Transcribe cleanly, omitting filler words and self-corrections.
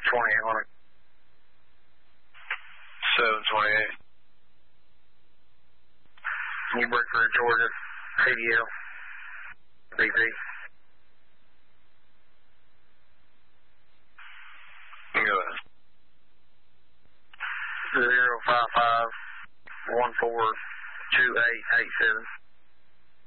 2800. 728. Can you break for Georgia, CDL, BP? Go ahead. 055-142887.